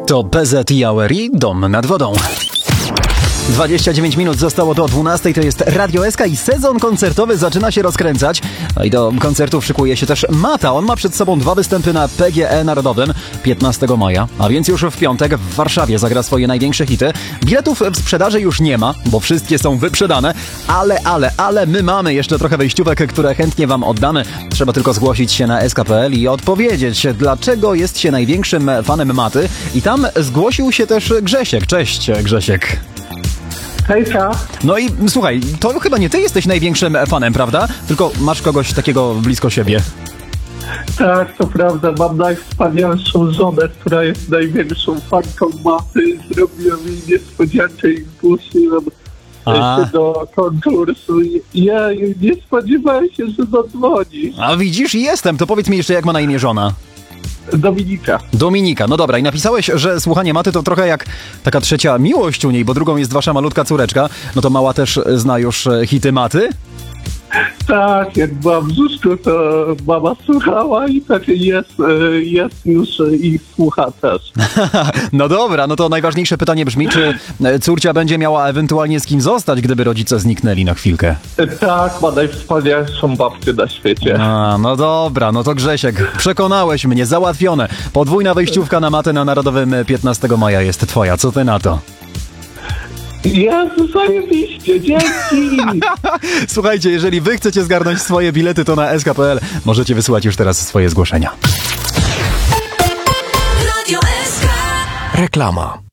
To PZ i Aueri, dom nad wodą. 29 minut zostało do 12, to jest Radio SK i sezon koncertowy zaczyna się rozkręcać. No i do koncertów szykuje się też Mata. On ma przed sobą 2 występy na PGE Narodowym 15 maja, a więc już w piątek w Warszawie zagra swoje największe hity. Biletów w sprzedaży już nie ma, bo wszystkie są wyprzedane, ale my mamy jeszcze trochę wejściówek, które chętnie wam oddamy. Trzeba tylko zgłosić się na sk.pl i odpowiedzieć, dlaczego jest się największym fanem Maty. I tam zgłosił się też Grzesiek. Cześć, Grzesiek. Hejka. No i słuchaj, to chyba nie ty jesteś największym fanem, prawda? Tylko masz kogoś takiego blisko siebie. Tak, to prawda. Mam najwspanialszą żonę, która jest największą fanką Maty. Zrobiłem jej niespodziankę i zgłosiłem się do konkursu. Ja nie spodziewałem się, że zadzwonisz. A widzisz, jestem. To powiedz mi jeszcze, jak ma na imię żona. Dominika, no dobra. I napisałeś, że słuchanie Maty to trochę jak taka trzecia miłość u niej, bo drugą jest wasza malutka córeczka. No to mała też zna już hity Maty? Tak, jak była w brzuszku, to mama słuchała i tak jest już i słucha też. No dobra, no to najważniejsze pytanie brzmi, czy córcia będzie miała ewentualnie z kim zostać, gdyby rodzice zniknęli na chwilkę? Tak, ma najwspanialszą babcię na świecie. No dobra, no to Grzesiek, przekonałeś mnie, załatwione. Podwójna wejściówka na Matę na Narodowym 15 maja jest twoja, co ty na to? Jezu, zajebiście, dzięki! Słuchajcie, jeżeli wy chcecie zgarnąć swoje bilety, to na sk.pl możecie wysyłać już teraz swoje zgłoszenia. Radio SK. Reklama.